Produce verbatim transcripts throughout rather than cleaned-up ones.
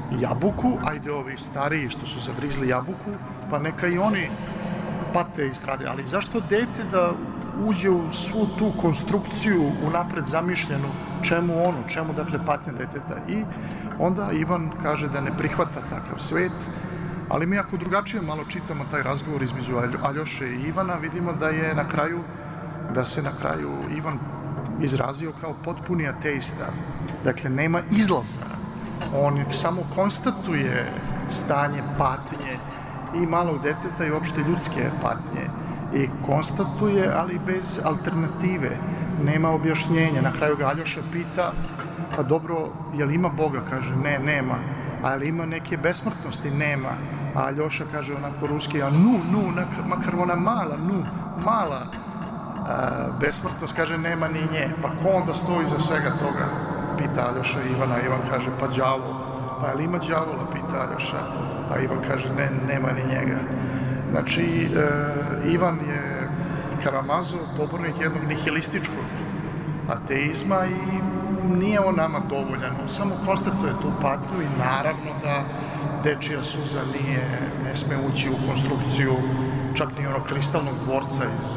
jabuku, ajde ovi stariji što su zagrizli jabuku, pa neka i oni pate i strade, ali zašto dete da uđe u svu tu konstrukciju unapred zamišljenu, čemu ono, čemu dakle patnja deteta? I onda Ivan kaže da ne prihvata takav svet, ali mi ako drugačije malo čitamo taj razgovor između Aljoše i Ivana, vidimo da je na kraju, da se na kraju Ivan izrazio kao potpuni ateista. Dakle, nema izlaza. On samo konstatuje stanje patnje i malog deteta i uopšte ljudske patnje. I konstatuje, ali bez alternative. Nema objašnjenja. Na kraju ga Aljoša pita, pa dobro, je li ima Boga? Kaže, ne, nema. Ali ima neke besmrtnosti? Nema. A Aljoša kaže onako ruski, a nu, nu, makar ona mala, nu, mala a, besmrtnost, kaže, nema ni nje. Pa ko onda stoji za svega toga? Pita Aljoša Ivana. Ivan kaže, pa đavo. Pa je li ima đavola? Pita Aljoša. A Ivan kaže, ne, nema ni njega. Znači, e, Ivan je Karamazov, pobornik jednog nihilističkog ateizma i nije on nama dovoljan. On samo konstatuje tu patnju i naravno da dečija suza nije, ne sme ući u konstrukciju čak ni onog kristalnog dvorca iz,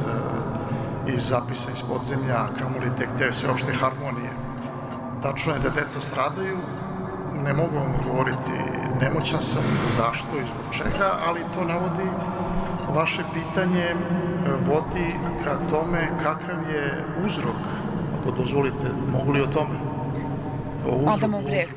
iz zapisa iz podzemlja, kamoli tek te sveopšte harmonije. Tačno je da deca stradaju, ne mogu vam govoriti, nemoćan sam zašto i zbog čega, ali to navodi, vaše pitanje vodi ka tome kakav je uzrok, ako dozvolite, mogu li o tome? Adamov greh.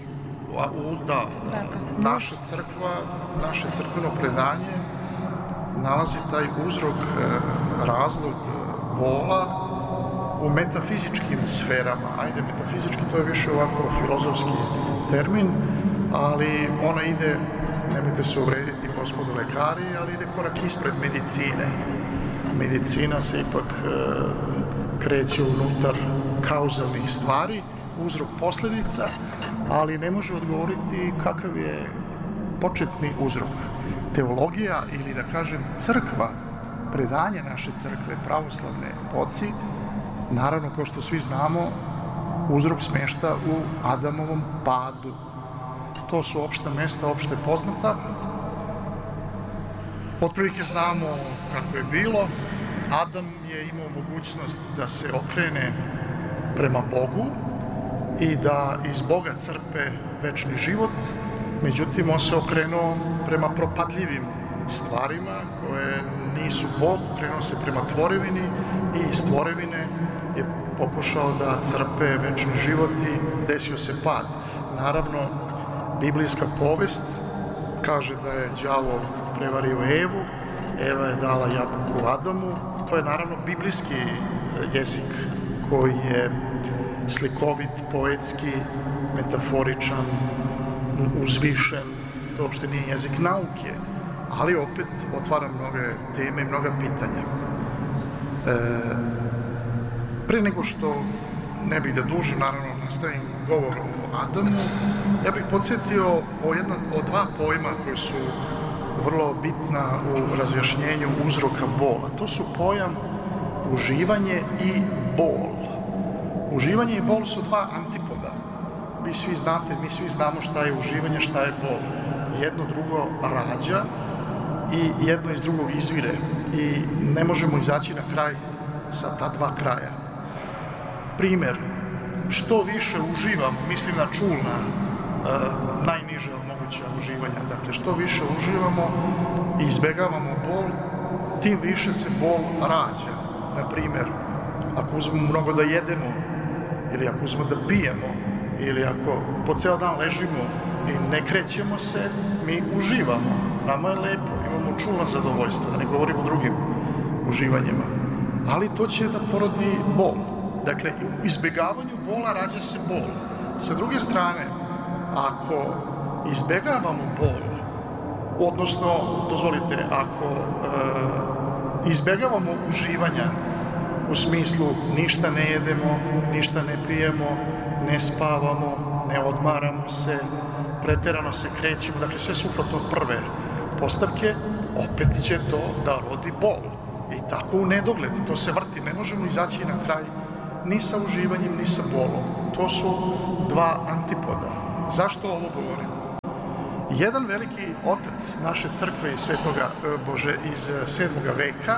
Da, naša crkva, naše crkveno predanje nalazi taj uzrok, razlog bola u metafizičkim sferama. Ajde, metafizički, to je više ovako filozofski termin, ali ona ide, nemojte se uvrediti, gospodu lekari, ali ide korak ispred medicine. Medicina se ipak e, kreće unutar kauzalnih stvari, uzrok posledica, ali ne može odgovoriti kakav je početni uzrok. Teologija ili da kažem crkva, predanje naše crkve, pravoslavne poci, naravno, kao što svi znamo, uzrok smešta u Adamovom padu. To su opšta mesta, opšte poznata. Otprilike znamo kako je bilo. Adam je imao mogućnost da se okrene prema Bogu i da iz Boga crpe večni život, međutim, on se okrenuo prema propadljivim stvarima koje nisu Bog, okrenuo se prema tvorevini i iz tvorevine je pokušao da crpe večni život i desio se pad. Naravno, biblijska povest kaže da je đavo prevario Evu, Eva je dala jabuku Adamu. To je naravno biblijski jezik koji je slikovit, poetski, metaforičan, uzvišen. To uopšte nije jezik nauke, ali opet otvara mnoge teme i mnoga pitanja. E, pre nego što ne bih da dužim, naravno, nastavim govor o Adamu, ja bih podsjetio o, jedna, o dva pojma koji su vrlo bitna u razjašnjenju uzroka bola. To su pojam uživanje i bol. Uživanje i bol su dva antipoda. Vi svi znate, mi svi znamo šta je uživanje, šta je bol. Jedno drugo rađa i jedno iz drugog izvire i ne možemo izaći na kraj sa ta dva kraja. Primer, što više uživamo, mislim na čulna, e, najniže moguća uživanja, dakle što više uživamo i izbegavamo bol, tim više se bol rađa. Na primer, ako uzmemo mnogo da jedemo, ili ako uzmemo da pijemo, ili ako po ceo dan ležimo i ne krećemo se, mi uživamo. Nama je lepo, imamo čulno zadovoljstvo, da ne govorimo o drugim uživanjima. Ali to će da porodi bol. Dakle, u izbegavanju bola rađa se bol. Sa druge strane, ako izbegavamo bol, odnosno, dozvolite, ako e, izbegavamo uživanja u smislu ništa ne jedemo, ništa ne pijemo, ne spavamo, ne odmaramo se, preterano se krećemo, dakle sve suprotno prve postavke, opet će to da rodi bol. I tako u nedogled, to se vrti, ne možemo izaći na kraj ni sa uživanjem, ni sa bolom. To su dva antipoda. Zašto ovo govorim? Jedan veliki otac naše crkve iz Svetoga, Bože, iz sedmoga veka,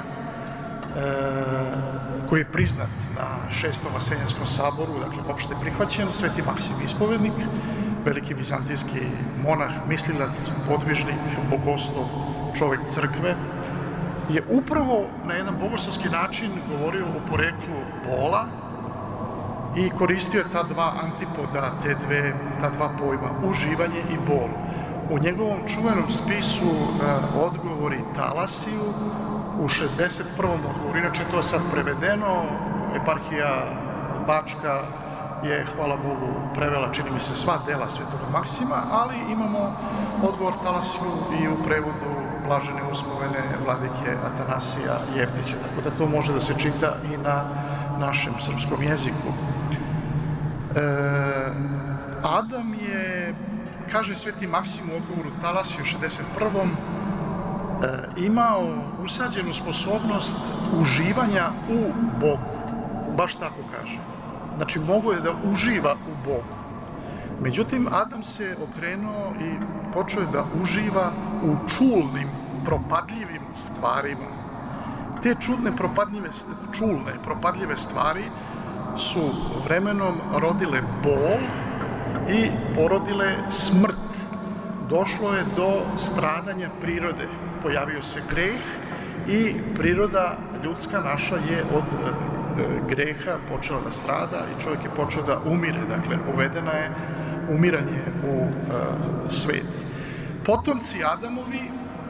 koji je priznat na šestom Vaseljenskom saboru, dakle opšte prihvaćen, Sveti Maksim Ispovednik, veliki vizantijski monah, mislilac, podvižnik, bogoslov, čovek crkve, je upravo na jedan bogoslovski način govorio o poreklu bola i koristio je ta dva antipoda, te dve, ta dva pojma, uživanje i bol. U njegovom čuvenom spisu Odgovori Talasiju, u šezdeset prvom odgovoru, inače to je sad prevedeno, eparhija Bačka je, hvala Bogu, prevela, čini mi se, sva dela Svetoga Maksima, ali imamo Odgovor Talasiju i u prevodu Blažene uspomene vladike Atanasija Jeftića, tako da to može da se čita i na našem srpskom jeziku. E, Adam je, kaže Sveti Maksim u Odgovoru Talasiju šezdeset prvom imao usađenu sposobnost uživanja u Bogu, baš tako kaže. Znači, mogao je da uživa u Bogu. Međutim, Adam se okrenuo i počeo je da uživa u čulnim, propadljivim stvarima. Te čudne, propadljive, čulne, propadljive stvari su vremenom rodile bol i porodile smrt. Došlo je do stradanja prirode. Pojavio se greh i priroda ljudska naša je od greha počela da strada i čovjek je počeo da umire. Dakle, uvedena je umiranje u svet. Potomci Adamovi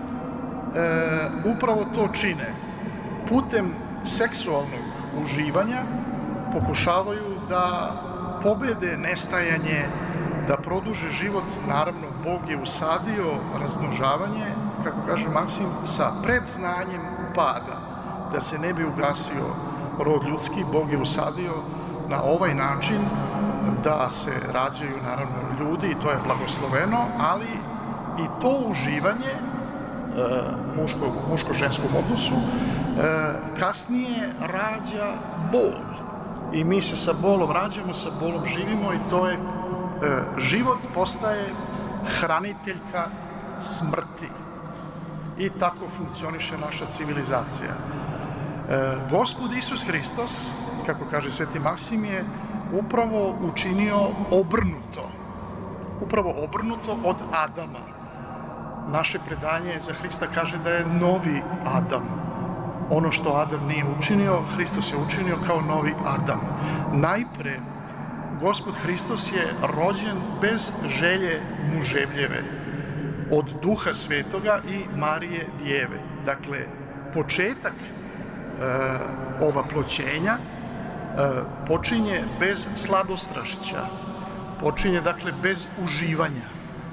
upravo to čine. Putem seksualnog uživanja pokušavaju da pobede nestajanje, da produže život. Naravno, Bog je usadio razmnožavanje, kako kaže Maksim, sa predznanjem pada, da se ne bi ugasio rod ljudski. Bog je usadio na ovaj način da se rađaju, naravno, ljudi i to je blagosloveno, ali i to uživanje muško, muško-ženskom odnosu kasnije rađa bol. I mi se sa bolom rađamo, sa bolom živimo i to je život postaje hraniteljka smrti. I tako funkcioniše naša civilizacija. Gospod Isus Hristos, kako kaže Sveti Maksim, je upravo učinio obrnuto. Upravo obrnuto od Adama. Naše predanje za Hrista kaže da je novi Adam. Ono što Adam nije učinio, Hristos je učinio kao novi Adam. Najpre, Gospod Hristos je rođen bez želje muževljeve, od Duha Svetoga i Marije Djeve. Dakle, početak e, ova ploćenja e, počinje bez sladostrašća, počinje, dakle, bez uživanja.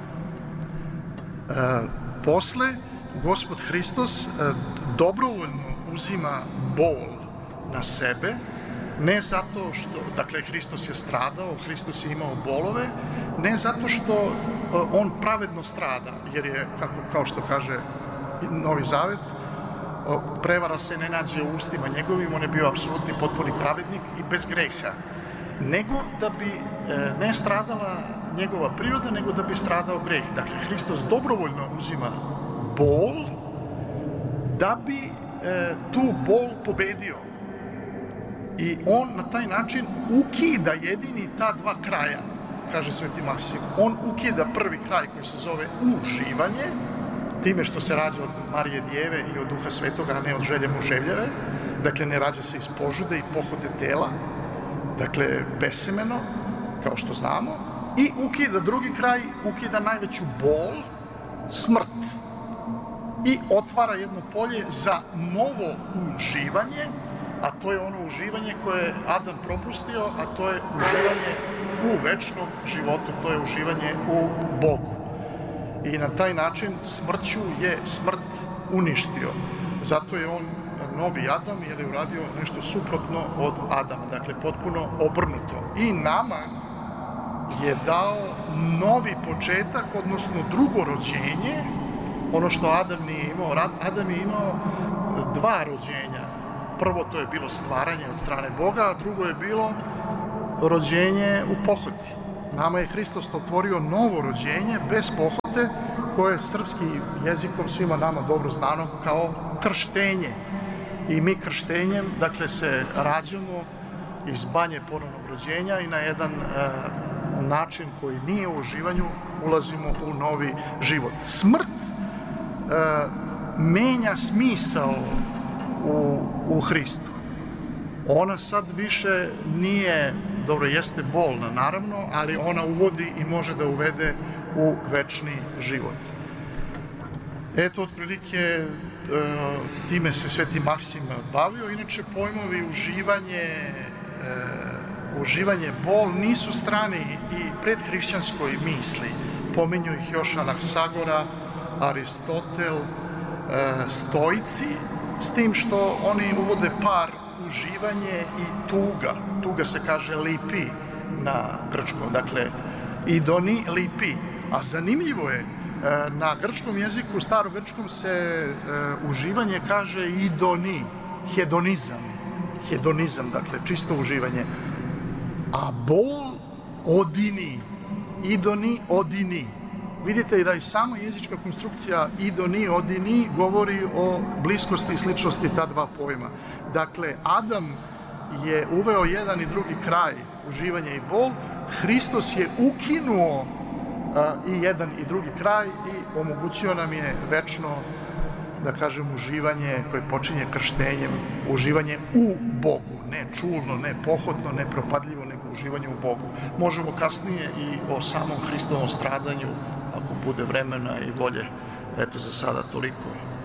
E, posle, Gospod Hristos e, dobrovoljno uzima bol na sebe, ne zato što, dakle, Hristos je stradao, Hristos je imao bolove, ne zato što on pravedno strada, jer je, kako, kao što kaže Novi Zavet, prevara se ne nađe u ustima njegovim, on je bio apsolutni potpuni pravednik i bez greha, nego da bi ne stradala njegova priroda, nego da bi stradao greh. Dakle, Hristos dobrovoljno uzima bol da bi tu bol pobedio. I on na taj način ukida jedini ta dva kraja, kaže Sveti Maksim. On ukida prvi kraj koji se zove uživanje, time što se rađa od Marije Djeve i od Duha Svetoga, a ne od želje muževljeve. Dakle, ne rađa se iz požude i pohote tela, dakle, besemeno, kao što znamo. I ukida drugi kraj, ukida najveću bol, smrt. I otvara jedno polje za novo uživanje, a to je ono uživanje koje je Adam propustio, a to je uživanje u večnom životu, to je uživanje u Bogu. I na taj način smrću je smrt uništio. Zato je on novi Adam, jer je uradio nešto suprotno od Adama, dakle potpuno obrnuto. I nama je dao novi početak, odnosno drugo rođenje, ono što Adam nije imao. Adam je imao dva rođenja. Prvo to je bilo stvaranje od strane Boga, a drugo je bilo rođenje u pohoti. Nama je Hristos otvorio novo rođenje bez pohote koje je srpski jezikom svima nama dobro znano kao krštenje. I mi krštenjem, dakle, se rađamo iz banje ponovnog rođenja i na jedan e, način koji nije u uživanju ulazimo u novi život. Smrt e, menja smisao u, u Hristu. Ona sad više nije, dobro, jeste bolna naravno, ali ona uvodi i može da uvede u večni život. Eto, otprilike, time se Sveti Maksim bavio. Inače, pojmovi uživanje, uživanje, bol nisu strani i predhrišćanskoj misli. Pominju ih još Anaksagora, Aristotel, stoici, s tim što oni uvode par uživanje i tuga. Tuga se kaže lipi na grčkom, dakle, idoni, lipi. A zanimljivo je, na grčkom jeziku, starogrčkom se uh, uživanje kaže idoni, hedonizam. Hedonizam, dakle, čisto uživanje. A bol, odini. Idoni, odini. Vidite da i sama jezička konstrukcija idoni, odini govori o bliskosti i sličnosti ta dva pojma. Dakle, Adam je uveo jedan i drugi kraj, uživanje i bol. Hristos je ukinuo i jedan i drugi kraj i omogućio nam je večno, da kažem, uživanje koje počinje krštenjem, uživanje u Bogu, ne čulno, ne pohodno, ne propadljivo, nego uživanje u Bogu. Možemo kasnije i o samom Hristovom stradanju, ako bude vremena i volje. Eto, za sada toliko.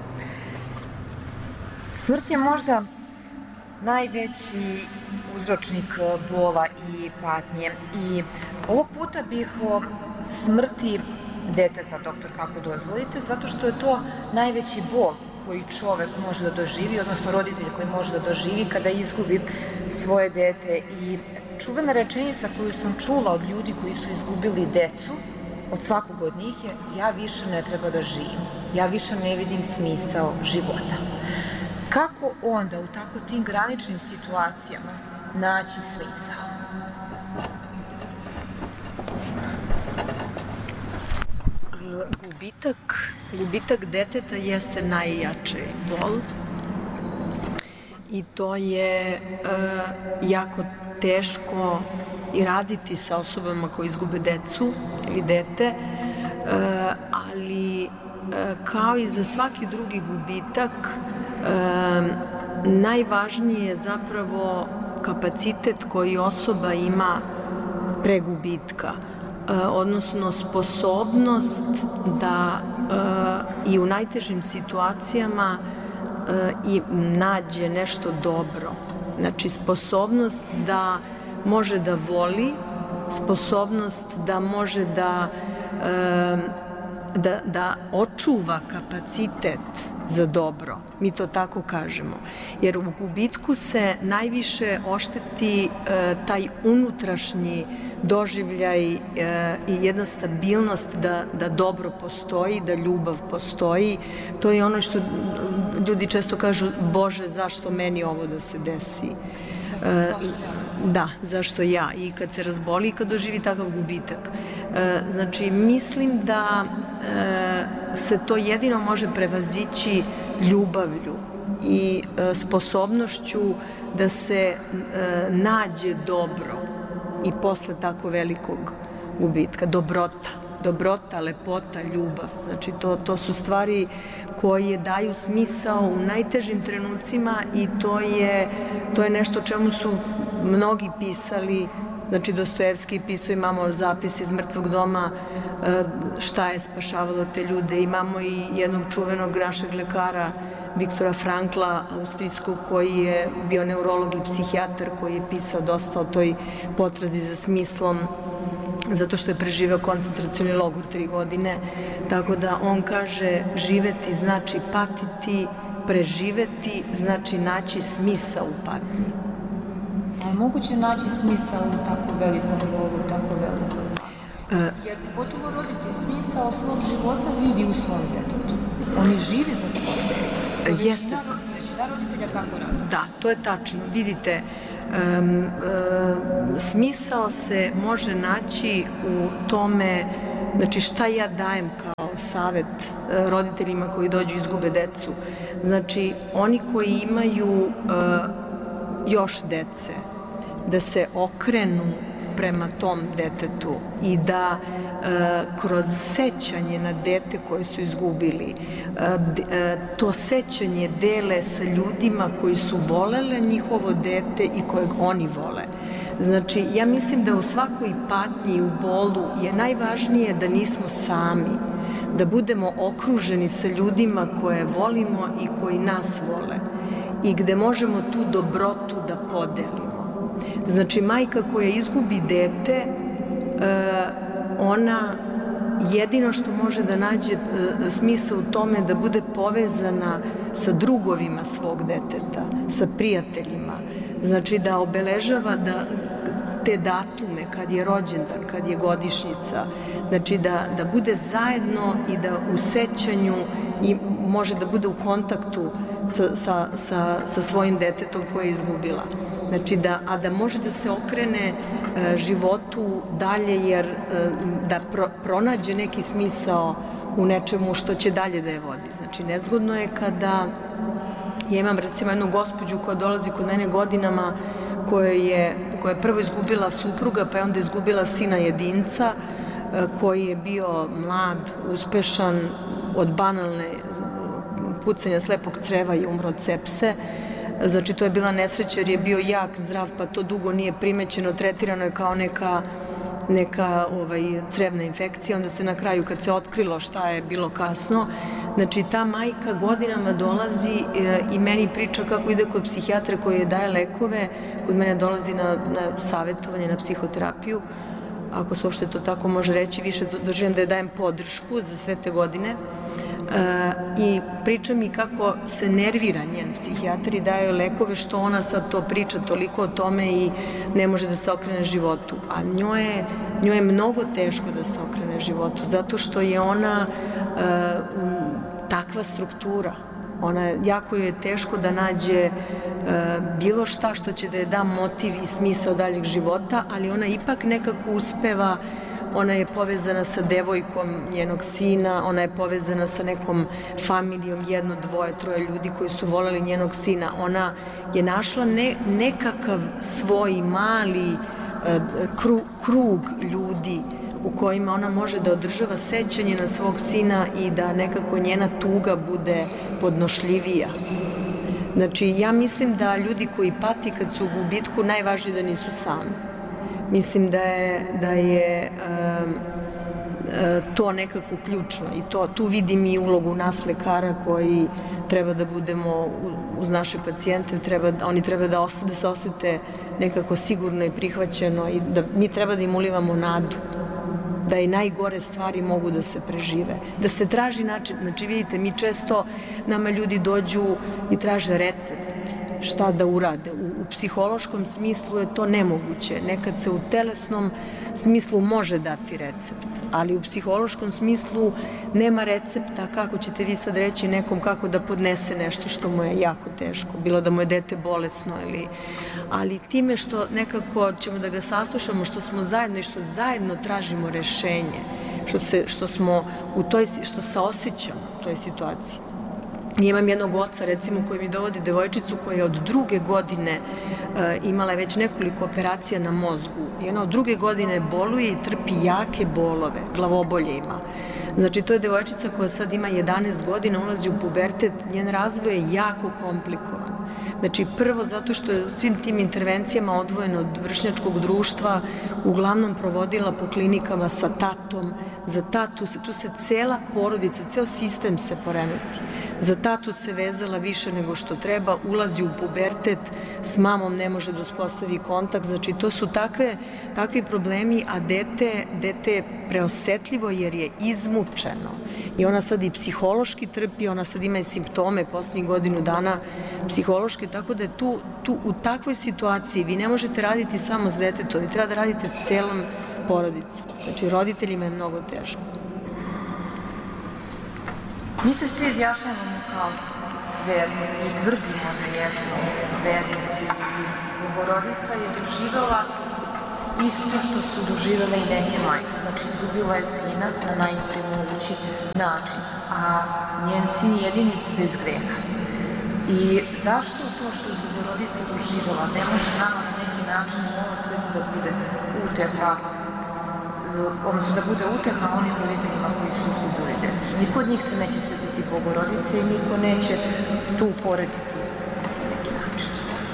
Smrt je možda najveći uzročnik bola i patnje i ovog puta bih o smrti deteta, doktor, kako dozvolite, zato što je to najveći bol koji čovek može da doživi, odnosno roditelj koji može da doživi kada izgubi svoje dete. I čuvena rečenica koju sam čula od ljudi koji su izgubili decu, od svakog od njih je: ja više ne treba da živim, ja više ne vidim smisao života. Kako onda u tako tim graničnim situacijama naći smisao? Gubitak, gubitak deteta jeste najjači bol i to je e, jako teško i raditi sa osobama koji izgube decu ili dete, e, ali e, kao i za svaki drugi gubitak, e, najvažnije je zapravo kapacitet koji osoba ima pre gubitka, odnosno sposobnost da e, i u najtežim situacijama e, i nađe nešto dobro. Znači, sposobnost da može da voli, sposobnost da može da, e, da, da očuva kapacitet za dobro. Mi to tako kažemo. Jer u gubitku se najviše ošteti e, taj unutrašnji doživljaj e, i jedna stabilnost da, da dobro postoji, da ljubav postoji. To je ono što ljudi često kažu: Bože, zašto meni ovo da se desi? E, da, zašto ja? I kad se razboli i kad doživi takav gubitak. E, znači, mislim da e, se to jedino može prevazići ljubavlju i e, sposobnošću da se e, nađe dobro i posle tako velikog gubitka. Dobrota, dobrota, lepota, ljubav. Znači, to, to su stvari koje daju smisao u najtežim trenucima i to je, to je nešto čemu su mnogi pisali. Znači, Dostojevski pisao, imamo zapis iz Mrtvog doma, šta je spašavalo te ljude. Imamo i jednog čuvenog našeg lekara, Viktora Frankla, austrijskog, koji je bio neurolog i psihijatar, koji je pisao dosta o toj potrazi za smislom, zato što je preživeo koncentracioni logor tri godine. Tako da on kaže: živeti znači patiti, preživeti znači naći smisao u patnji. A je moguće naći smisao u tako velikom bolu, tako velikom? Jer gotovo roditelj smisao svog života vidi u svom detetu. Oni živi za svoj detet. Jeste. Većina roditelja tako razmišlja. Da, to je tačno. Vidite, um, um, smisao se može naći u tome, znači, šta ja dajem kao savet roditeljima koji dođu i izgube decu. Znači, oni koji imaju još dece, da se okrenu prema tom detetu i da kroz sećanje na dete koje su izgubili, to sećanje dele sa ljudima koji su volele njihovo dete i kojeg oni vole. Znači, ja mislim da u svakoj patnji i u bolu je najvažnije da nismo sami, da budemo okruženi sa ljudima koje volimo i koji nas vole i gde možemo tu dobrotu da podelimo. Znači, majka koja izgubi dete, ona jedino što može da nađe smisao u tome da bude povezana sa drugovima svog deteta, sa prijateljima. Znači, da obeležava da te datume, kad je rođendan, kad je godišnjica, znači da, da bude zajedno i da u sećanju i može da bude u kontaktu sa, sa, sa, sa svojim detetom koje je izgubila. Znači da, a da može da se okrene e, životu dalje, jer e, da pro, pronađe neki smisao u nečemu što će dalje da je vodi. Znači, nezgodno je kada ja imam recimo jednu gospođu koja dolazi kod mene godinama, koja je, koja je prvo izgubila supruga, pa je onda izgubila sina jedinca, koji je bio mlad, uspešan, od banalne pucanja slepog creva i umro od sepse. Znači, to je bila nesreća jer je bio jak, zdrav, pa to dugo nije primećeno, tretirano je kao neka, neka ovaj, crevna infekcija. Onda se na kraju, kad se otkrilo šta je, bilo kasno. Znači, ta majka godinama dolazi e, i meni priča kako ide kod psihijatra koji je daje lekove, kod mene dolazi na, na savjetovanje, na psihoterapiju, ako se uopšte to tako može reći, više doživim da je dajem podršku za sve te godine. E, I priča mi kako se nervira njen psihijatar i daje lekove, što ona sad to priča toliko o tome i ne može da se okrene životu. A njoj je, njoj je mnogo teško da se okrene životu, zato što je ona e, takva struktura. Ona, jako je teško da nađe e, bilo šta što će da je da motiv i smisao daljeg života, ali ona ipak nekako uspeva. Ona je povezana sa devojkom njenog sina, ona je povezana sa nekom familijom, jedno, dvoje, troje ljudi koji su voleli njenog sina. Ona je našla ne, nekakav svoj mali e, kru, krug ljudi u kojima ona može da održava sećanje na svog sina i da nekako njena tuga bude podnošljivija. Znači, ja mislim da ljudi koji pati kad su u gubitku, najvažnije da nisu sami. Mislim da je, da je um, to nekako ključno i to, tu vidim i ulogu nas lekara koji treba da budemo uz naše pacijente, treba, oni treba da, osete, da se osete nekako sigurno i prihvaćeno i da mi treba da im ulivamo nadu, da i najgore stvari mogu da se prežive, da se traži način. Znači, vidite, mi često, nama ljudi dođu i traže recept, šta da urade. U, u psihološkom smislu je to nemoguće. Nekad se u telesnom smislu može dati recept, ali u psihološkom smislu nema recepta kako ćete vi sad reći nekom kako da podnese nešto što mu je jako teško, bilo da mu je dete bolesno ili... Ali time što nekako ćemo da ga saslušamo, što smo zajedno i što zajedno tražimo rešenje, što, se, što smo u toj, što saosećamo u toj situaciji. I imam jednog oca, recimo, koji mi dovodi devojčicu koja je od druge godine e, imala je već nekoliko operacija na mozgu i ona od druge godine boluje i trpi jake bolove, glavobolje ima. Znači, to je devojčica koja sad ima jedanaest godina, ulazi u pubertet, njen razvoj je jako komplikovan. Znači, prvo zato što je svim tim intervencijama odvojeno od vršnjačkog društva, uglavnom provodila po klinikama sa tatom. Za tatu se, tu se cela porodica, ceo sistem se poremeti. Za tatu se vezala više nego što treba, ulazi u pubertet, s mamom ne može da uspostavi kontakt, znači to su takve, takvi problemi, a dete, dete je preosetljivo jer je izmučeno. I ona sad i psihološki trpi, ona sad ima i simptome poslednjih godinu dana psihološke, tako da je tu, tu u takvoj situaciji vi ne možete raditi samo s detetom, vi treba da radite s celom porodicom. Znači, roditeljima je mnogo teško. Mi se svi izjašnjavamo kao vernici i tvrdimo da jesmo vernici. Bogorodica je doživjela isto što su doživjele i neke majke. Znači, izgubila je sina na najgori mogući način, a njen sin je jedini bez greha. I zašto to što je Bogorodica doživjela ne može nama na neki način u ovom svetu da bude uteha, odnosno da bude uteha onim roditeljima koji su izgubili decu. Niko od njih se neće sjetiti Bogorodice i niko neće tu uporediti na neki način.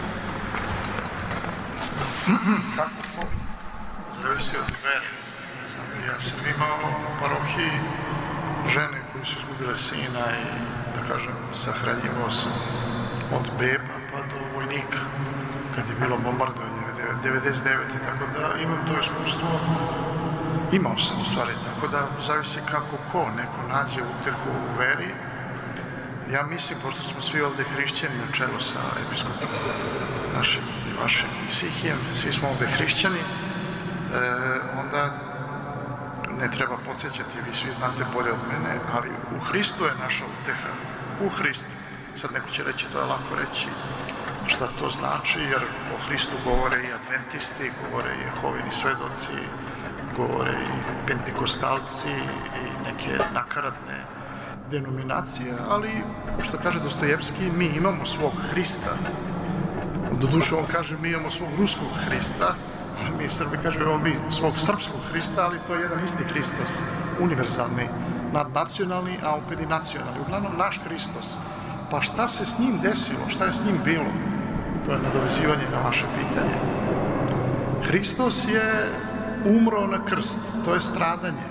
Kako to? Zavisi od vere. Ja sam imao u parohiji žene koji su izgubile sina i, da kažem, sahranjivao sam od beba pa do vojnika, kad je bilo bombardovanje devedeset devete. Tako da imam to iskustvo, imao sam u stvari, tako da zavisi kako ko, neko nađe utehu u veri. Ja mislim, pošto smo svi ovde hrišćani na čelu sa episkopom našim i vašim Isihijem, svi smo ovde hrišćani, e, onda ne treba podsjećati, vi svi znate bolje od mene, ali u Hristu je naša uteha, u Hristu. Sad neko će reći, to je lako reći šta to znači, jer o Hristu govore i adventisti, govore i Jehovini svedoci, govore i pentekostalci i neke nakaradne denominacije, ali, što kaže Dostojevski, mi imamo svog Hrista. Doduše, on kaže, mi imamo svog ruskog Hrista, a mi Srbi kažemo, imamo mi svog srpskog Hrista, ali to je jedan isti Hristos, univerzalni, nadnacionalni, a opet i nacionalni. Uglavnom, naš Hristos. Pa šta se s njim desilo? Šta je s njim bilo? To je nadovezivanje na vaše pitanje. Hristos je umro na krstu, to je stradanje.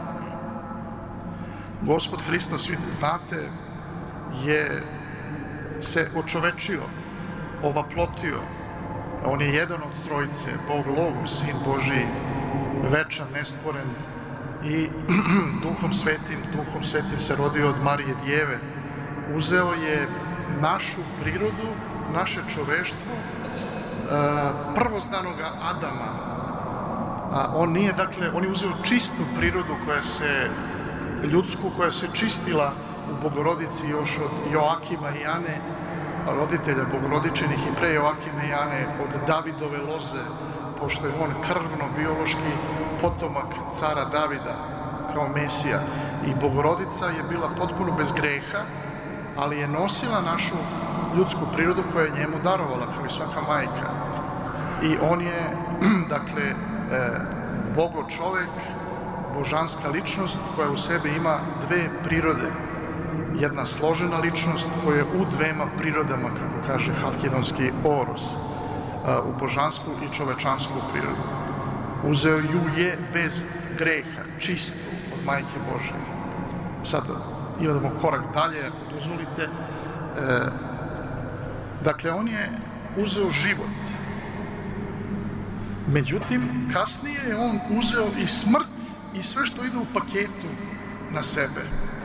Gospod Hristos, svi znate, je se očovečio, ovaplotio. On je jedan od trojice, Bog Logos, Sin Božiji, večan, nestvoren i Duhom Svetim, Duhom Svetim se rodio od Marije Djeve. Uzeo je našu prirodu, naše čoveštvo, prvozdanog Adama. On nije, dakle, on je uzeo čistu prirodu koja se, ljudsku, koja se čistila u Bogorodici još od Joakima i Ane, roditelja Bogorodičenih i pre Joakima i Ane, od Davidove loze, pošto je on krvno, biološki potomak cara Davida kao Mesija. I Bogorodica je bila potpuno bez greha, ali je nosila našu ljudsku prirodu koja je njemu darovala, kao i svaka majka. I on je, dakle, Bogo čovek, božanska ličnost koja u sebi ima dve prirode. Jedna složena ličnost koja je u dvema prirodama, kako kaže halkidonski Oros, u božansku i čovečansku prirodu. Uzeo ju je bez greha, čistu od Majke Božje. Sad idemo korak dalje, ako dozvolite. Dakle, on je uzeo život. Međutim, kasnije je on uzeo i smrt i sve što ide u paketu na sebe.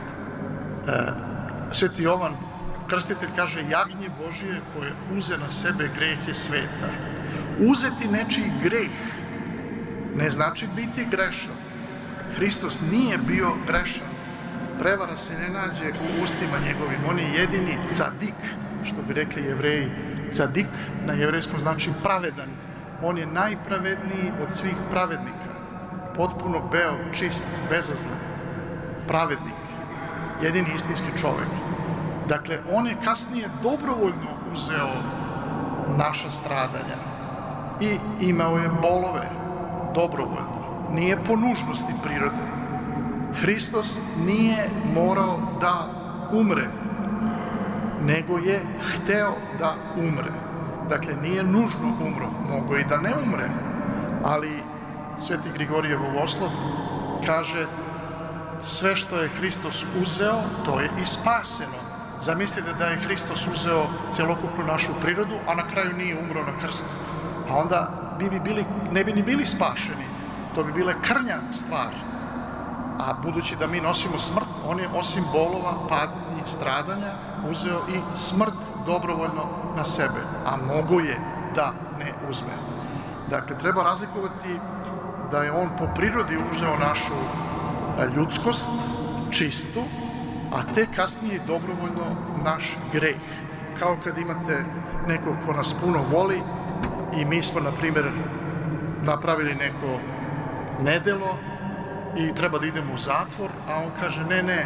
Sveti Jovan Krstitelj kaže, jagnje Božije koje uze na sebe grehe sveta. Uzeti nečiji greh ne znači biti grešan. Hristos nije bio grešan. Prevara se ne nađe u ustima njegovim. On je jedini cadik, što bi rekli Jevreji. Cadik na jevrejskom znači pravedan. On je najpravedniji od svih pravednika. Potpuno beo, čist, bezazlen. Pravednik. Jedini istinski čovek. Dakle, on je kasnije dobrovoljno uzeo naša stradanja i imao je bolove dobrovoljno. Nije po nužnosti prirode. Hristos nije morao da umre, nego je hteo da umre. Dakle, nije nužno umro, mogo i da ne umre, ali Sveti Grigorije Bogoslov kaže sve što je Hristos uzeo, to je i spaseno. Zamislite da je Hristos uzeo celokupnu našu prirodu, a na kraju nije umro na krstu. A onda bi bi bili, ne bi ni bili spašeni. To bi bile krnja stvar. A budući da mi nosimo smrt, on je osim bolova, patnji, stradanja, uzeo i smrt dobrovoljno na sebe. A mogo je da ne uzme. Dakle, treba razlikovati da je on po prirodi uzeo našu ljudskost, čistu, a te kasnije dobrovoljno naš greh. Kao kad imate nekog ko nas puno voli i mi smo, na primjer, napravili neko nedelo i treba da idemo u zatvor, a on kaže ne, ne,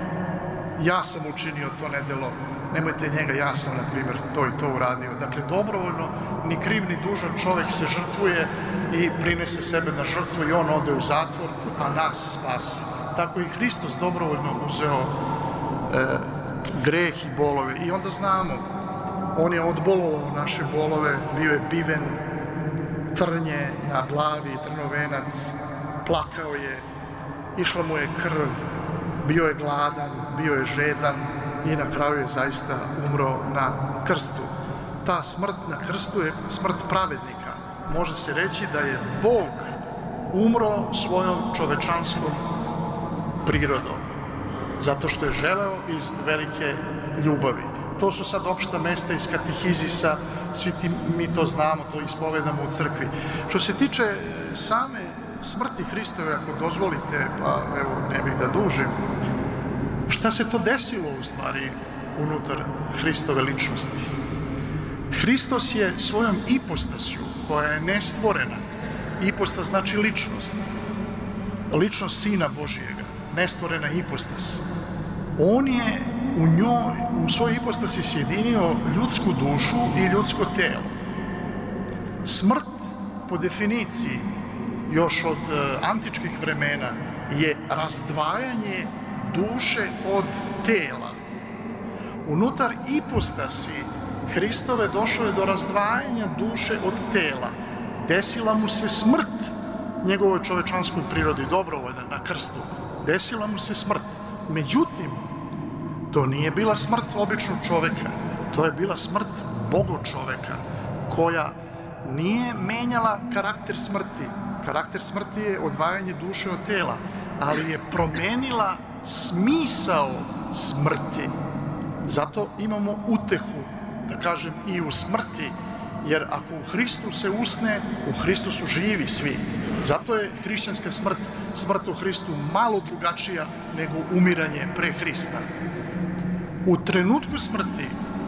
ja sam učinio to nedelo, nemojte njega, ja sam, na primjer, to i to uradio. Dakle, dobrovoljno, ni kriv ni dužan čovjek se žrtvuje i prinese sebe na žrtvu i on ode u zatvor, a nas spasi. Tako i Hristos dobrovoljno uzeo e, greh i bolove. I onda znamo, on je odbolovao naše bolove, bio je biven, trnje na glavi, trnovenac, plakao je, išla mu je krv, bio je gladan, bio je žedan i na kraju je zaista umro na krstu. Ta smrt na krstu je smrt pravednika. Može se reći da je Bog umro svojom čovečanskom prirodom, zato što je želeo iz velike ljubavi. To su sad opšta mesta iz katehizisa, svi ti, mi to znamo, to ispovedamo u crkvi. Što se tiče same smrti Hristove, ako dozvolite, pa evo, ne bih da dužim, šta se to desilo u stvari unutar Hristove ličnosti? Hristos je svojom ipostasju, koja je nestvorena, ipostas znači ličnost, ličnost Sina Božijega, nestvorena ipostas, on je u njoj, u svojoj ipostasi sjedinio ljudsku dušu i ljudsko telo. Smrt, po definiciji, još od antičkih vremena, je razdvajanje duše od tela. Unutar ipostasi Hristove došlo je do razdvajanja duše od tela. Desila mu se smrt njegovoj čovečanskoj prirodi, dobrovoljna, na krstu. Desila mu se smrt. Međutim, to nije bila smrt običnog čoveka, to je bila smrt Bogo čoveka, koja nije menjala karakter smrti. Karakter smrti je odvajanje duše od tela, ali je promenila smisao smrti. Zato imamo utehu, da kažem, i u smrti, jer ako u Hristu se usne, u Hristu su živi svi. Zato je hrišćanska smrt, smrt u Hristu, malo drugačija nego umiranje pre Hrista. U trenutku smrti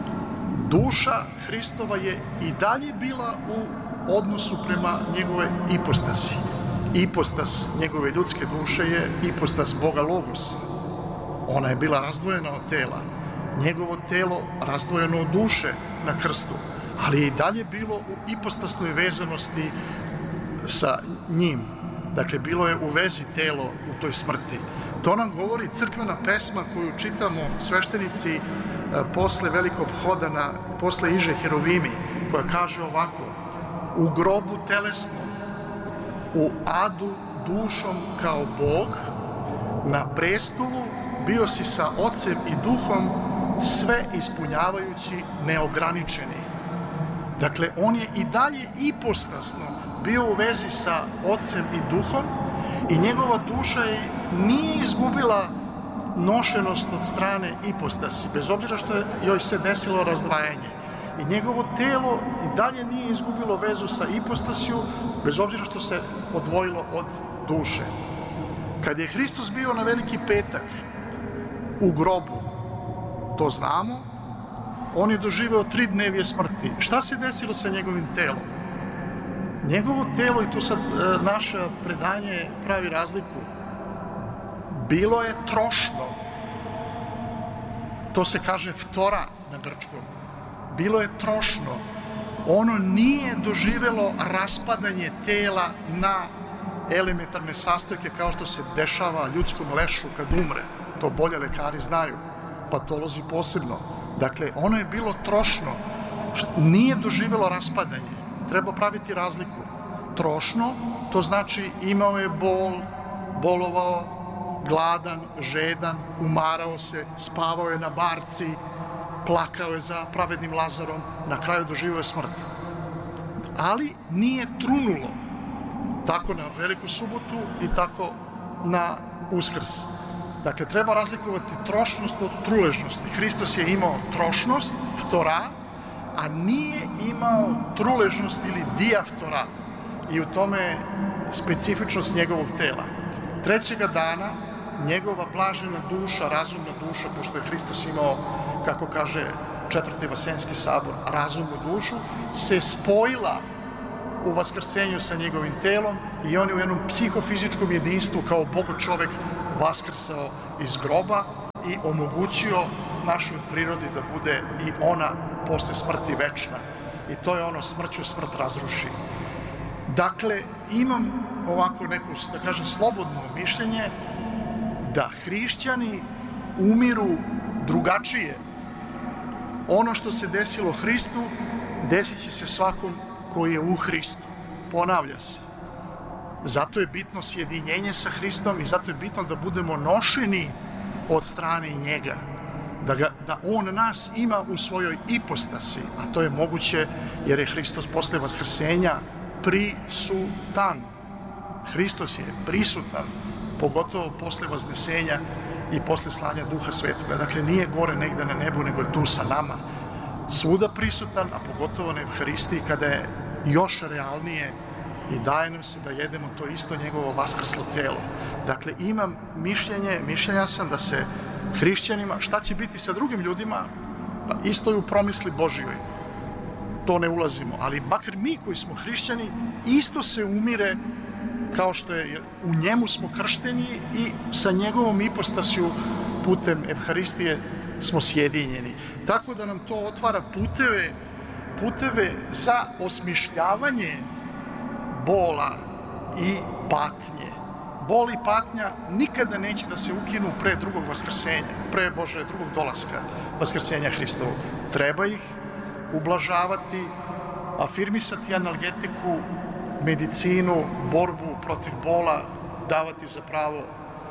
duša Hristova je i dalje bila u odnosu prema njegove ipostasi. Ipostas njegove ljudske duše je ipostas Boga Logosa. Ona je bila razdvojena od tela. Njegovo telo razdvojeno od duše na krstu, ali je i dalje bilo u ipostasnoj vezanosti sa njim. Dakle, bilo je u vezi telo u toj smrti. To nam govori crkvena pesma koju čitamo sveštenici posle velikog hodana, posle Iže Herovimi, koja kaže ovako: u grobu telesnom, u adu dušom kao Bog, na prestolu bio si sa Ocem i Duhom, sve ispunjavajući neograničeni. Dakle, on je i dalje ipostasno bio u vezi sa Ocem i Duhom i njegova duša je nije izgubila nošenost od strane ipostasi, bez obzira što je joj se desilo razdvajanje. I njegovo telo i dalje nije izgubilo vezu sa ipostasiju, bez obzira što se odvojilo od duše. Kad je Hristos bio na Veliki petak u grobu, to znamo, on je doživeo tri dnevje smrti. Šta se desilo sa njegovim telom? Njegovo telo, i tu sad e, naše predanje pravi razliku, bilo je trošno. To se kaže ftora na grčkom. Bilo je trošno. Ono nije doživelo raspadanje tela na elementarne sastojke kao što se dešava ljudskom lešu kad umre. To bolje lekari znaju, patolozi posebno. Dakle, ono je bilo trošno, nije doživelo raspadanje. Treba praviti razliku. Trošno, to znači imao je bol, bolovao, gladan, žedan, umarao se, spavao je na barci, plakao je za pravednim Lazarom, na kraju doživio je smrt. Ali nije trunulo, tako na Veliku subotu i tako na Uskrs. Dakle, treba razlikovati trošnost od truležnosti. Hristos je imao trošnost, ftora, a nije imao truležnost ili diaftora. I u tome je specifičnost njegovog tela. Trećega dana njegova blažena duša, razumna duša, pošto je Hristos imao, kako kaže Četvrti Vaseljenski sabor, razumnu dušu, se spojila u vaskrsenju sa njegovim telom i on je u jednom psihofizičkom jedinstvu kao Bogo čovek vaskrsao iz groba i omogućio našoj prirodi da bude i ona posle smrti večna. I to je ono, smrću smrt razruši. Dakle, imam ovako neko, da kažem, slobodno mišljenje da hrišćani umiru drugačije. Ono što se desilo Hristu, desit će se svakom koji je u Hristu. Ponavlja se. Zato je bitno sjedinjenje sa Hristom i zato je bitno da budemo nošeni od strane njega. Da, ga, da on nas ima u svojoj ipostasi, a to je moguće jer je Hristos posle vaskrsenja prisutan. Hristos je prisutan, pogotovo posle vaznesenja i posle slanja Duha Svetoga. Dakle, nije gore negde na nebu, nego je tu sa nama. Svuda prisutan, a pogotovo na Evharistiji kada je još realnije i daje nam se da jedemo to isto njegovo vaskrslo telo. Dakle, imam mišljenje, mišljenja sam da se hrišćanima, šta će biti sa drugim ljudima, pa isto je u promisli Božijoj. To ne ulazimo, ali bakar mi koji smo hrišćani, isto se umire kao što je, u njemu smo kršteni i sa njegovom ipostasiju putem Evharistije smo sjedinjeni. Tako da nam to otvara puteve, puteve za osmišljavanje bola i patnje. Bol i patnja nikada neće da se ukinu pre drugog vaskrsenja, pre Bože drugog dolaska vaskrsenja Hristovog. Treba ih ublažavati, afirmisati analgetiku, medicinu, borbu protiv bola, davati za pravo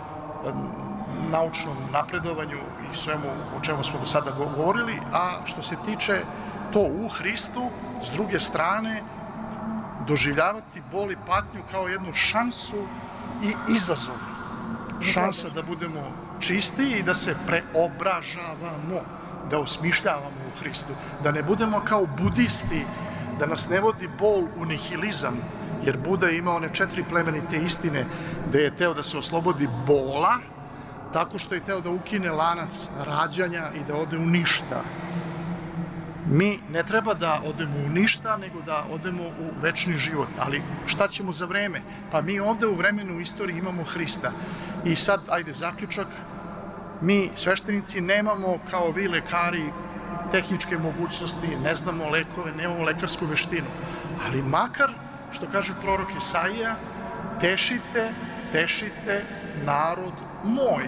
naučnom napredovanju i svemu o čemu smo do sada govorili, a što se tiče to u Hristu, s druge strane, doživljavati bol i patnju kao jednu šansu i izazov. Šansa da budemo čisti i da se preobražavamo, da osmišljavamo u Hristu, da ne budemo kao budisti, da nas ne vodi bol u nihilizam, jer Buda je imao one četiri plemenite istine, gde je teo da se oslobodi bola, tako što je teo da ukine lanac rađanja i da ode u ništa. Mi ne treba da odemo u ništa, nego da odemo u večni život. Ali šta ćemo za vreme? Pa mi ovde u vremenu u istoriji imamo Hrista. I sad, ajde, zaključak, mi sveštenici nemamo kao vi lekari tehničke mogućnosti, ne znamo lekove, nemamo lekarsku veštinu. Ali makar, što kaže prorok Isaija, tešite, tešite narod moj.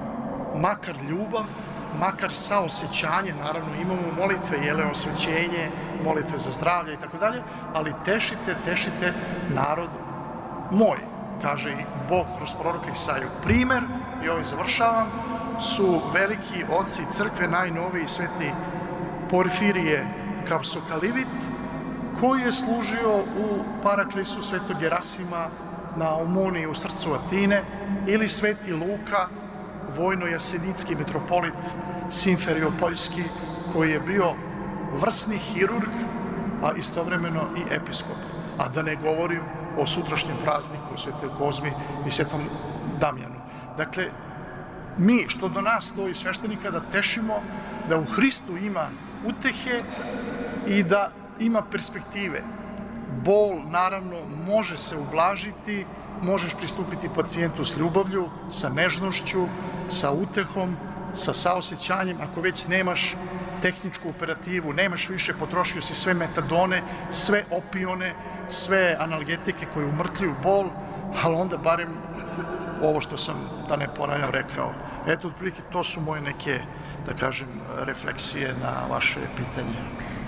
Makar ljubav, makar saosećanje, naravno imamo molitve, jele, osvećenje, molitve za zdravlje i tako dalje, ali tešite, tešite narod moj, kaže i Bog kroz proroka Isaiju. Primer, i ovaj završavam, su veliki oci crkve, najnoviji sveti Porfirije Kapsokalivit, koji je služio u Paraklisu svetog Gerasima na Omoniji u srcu Atine, ili sveti Luka, vojno-jasenicki metropolit Simferiopoljski, koji je bio vrsni hirurg, a istovremeno i episkop. A da ne govorim o sutrašnjem prazniku, Svetoj Kozmi i Svetom Damjanu. Dakle, mi, što do nas stoji sveštenika, da tešimo da u Hristu ima utehe i da ima perspektive. Bol, naravno, može se ublažiti, možeš pristupiti pacijentu s ljubavlju, sa nežnošću, sa utehom, sa saosećanjem. Ako već nemaš tehničku operativu, nemaš više, potrošio si sve metadone, sve opione, sve analgetike koje umrtljuju bol, ali onda barem ovo što sam, da ne ponavljam, rekao. Eto, otprilike, to su moje neke, da kažem, refleksije na vaše pitanje.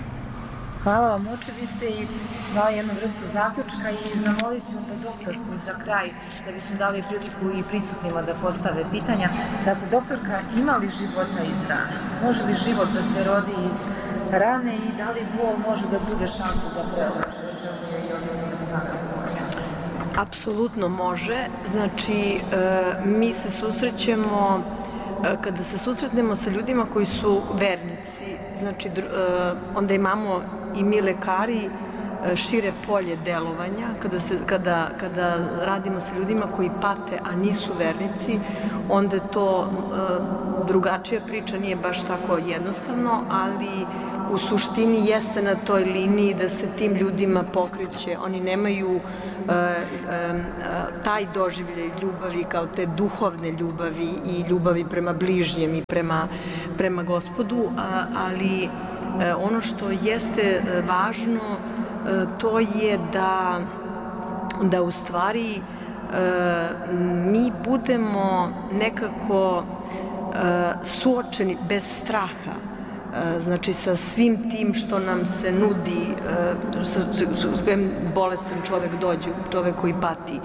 Hvala vam, oče, vi ste i dali jednu vrstu zaključka i zamolit ću da doktorku za kraj, da bismo dali priliku i prisutnima da postave pitanja. Dakle, doktorka, ima li života iz rane? Može li život da se rodi iz rane i da li bol može da bude šansa za preobražaj, o čemu je i odlazak Aleksandra govorio? Apsolutno može. Znači, mi se susrećemo, kada se susretnemo sa ljudima koji su vernici, znači, onda imamo i mi lekari šire polje delovanja. Kada, se, kada, kada radimo sa ljudima koji pate, a nisu vernici, onda je to drugačija priča, nije baš tako jednostavno, ali u suštini jeste na toj liniji da se tim ljudima pokreće. Oni nemaju uh, um, taj doživljaj ljubavi kao te duhovne ljubavi i ljubavi prema bližnjem i prema, prema Gospodu, a, ali uh, ono što jeste važno uh, to je da, da u stvari uh, mi budemo nekako uh, suočeni bez straha, znači sa svim tim što nam se nudi, s kojim bolestan čovek dođe, čovek koji pati.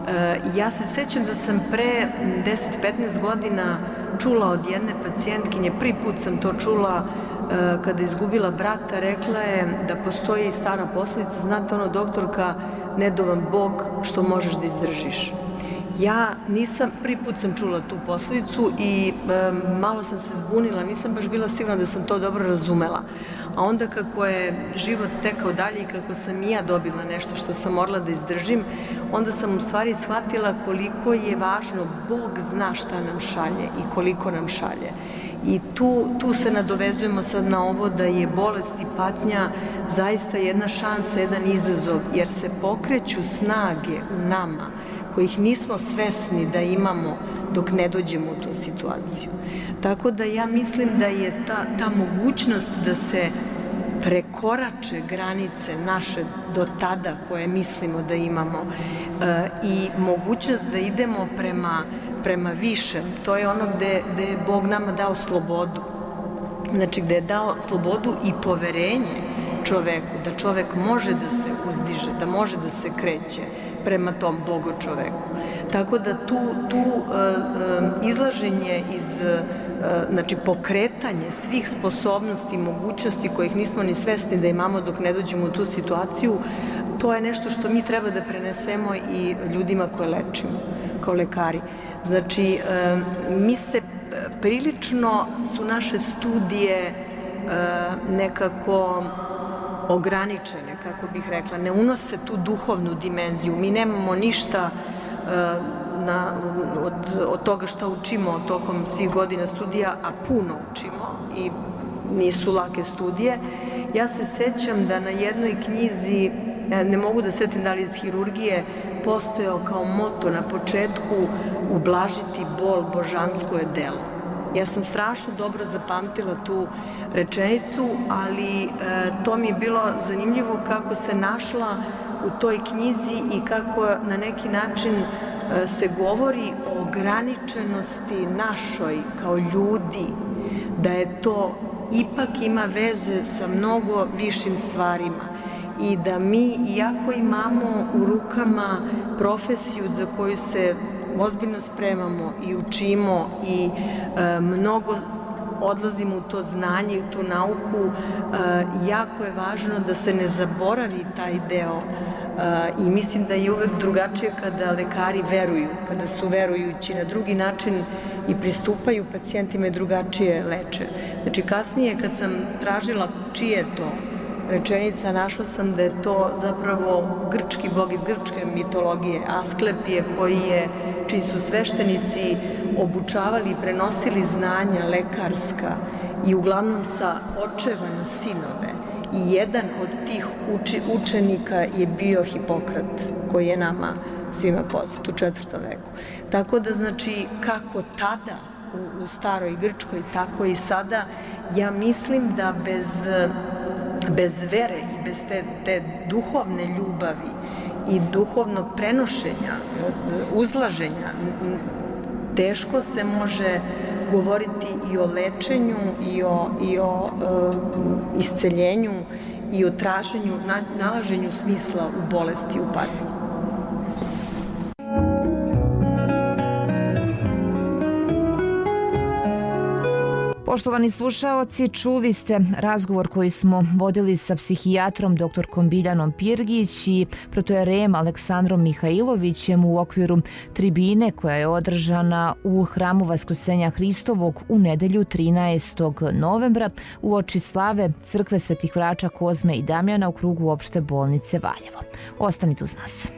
Ja se sećam da sam pre deset do petnaest godina čula od jedne pacijentkinje, prvi put sam to čula kada je izgubila brata, rekla je da postoji stara poslovica, znate ono, doktorka, ne do vam Bog što možeš da izdržiš. Ja nisam, prvi put sam čula tu poslovicu i e, malo sam se zbunila, nisam baš bila sigurna da sam to dobro razumela. A onda kako je život tekao dalje i kako sam i ja dobila nešto što sam morala da izdržim, onda sam u stvari shvatila koliko je važno, Bog zna šta nam šalje i koliko nam šalje. I tu, tu se nadovezujemo sad na ovo da je bolest i patnja zaista jedna šansa, jedan izazov, jer se pokreću snage u nama kojih nismo svesni da imamo dok ne dođemo u tu situaciju. Tako da ja mislim da je ta, ta mogućnost da se prekorače granice naše do tada koje mislimo da imamo e, i mogućnost da idemo prema, prema višem, to je ono gde, gde je Bog nama dao slobodu. Znači gde je dao slobodu i poverenje čoveku, da čovek može da se uzdiže, da može da se kreće prema tom Bogu čoveku. Tako da tu, tu uh, uh, izlaženje iz, uh, znači pokretanje svih sposobnosti i mogućnosti kojih nismo ni svesni da imamo dok ne dođemo u tu situaciju, to je nešto što mi treba da prenesemo i ljudima koje lečimo, kao lekari. Znači, uh, mi se prilično su naše studije uh, nekako ograničene, kako bih rekla, ne unose tu duhovnu dimenziju. Mi nemamo ništa uh, na, od, od toga što učimo tokom svih godina studija, a puno učimo i nisu lake studije. Ja se sećam da na jednoj knjizi, ne mogu da setim da li iz hirurgije, postojao kao moto na početku ublažiti bol, božansko je delo. Ja sam strašno dobro zapamtila tu rečenicu, ali e, to mi je bilo zanimljivo kako se našla u toj knjizi i kako na neki način e, se govori o ograničenosti našoj kao ljudi, da je to ipak ima veze sa mnogo višim stvarima i da mi, iako imamo u rukama profesiju za koju se ozbiljno spremamo i učimo i e, mnogo odlazimo u to znanje i u tu nauku, e, jako je važno da se ne zaboravi taj deo e, i mislim da je uvek drugačije kada lekari veruju, kada su verujući na drugi način i pristupaju pacijentima i drugačije leče. Znači kasnije kad sam tražila čije je to rečenica, našla sam da je to zapravo grčki bog iz grčke mitologije, Asklepije, koji je, čiji su sveštenici obučavali i prenosili znanja lekarska i uglavnom sa očeva na sinove. I jedan od tih uči, učenika je bio Hipokrat, koji je nama svima poznat u četvrtom veku. Tako da, znači, kako tada u, u staroj Grčkoj, tako i sada, ja mislim da bez bez vere i bez te, te duhovne ljubavi i duhovnog prenošenja, uzlaženja, teško se može govoriti i o lečenju i o, i o e, isceljenju i o traženju, nalaženju smisla u bolesti i u patnji. Poštovani slušaoci, čuli ste razgovor koji smo vodili sa psihijatrom doktorkom Biljanom Pirgić i protojerejem Aleksandrom Mihajlovićem u okviru tribine koja je održana u Hramu Vaskrsenja Hristovog u nedelju trinaestog novembra uoči slave Crkve Svetih Vrača Kozme i Damjana u krugu opšte bolnice Valjevo. Ostanite uz nas.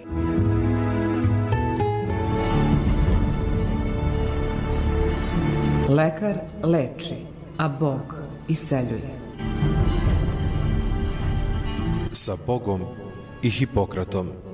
Lekar leči, a Bog iseljuje. Sa Bogom i Hipokratom.